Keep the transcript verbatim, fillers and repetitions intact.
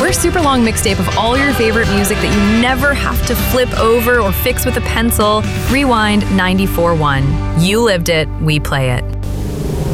Your super long mixtape of all your favorite music that you never have to flip over or fix with a pencil. Rewind ninety-four point one. You lived it, we play it.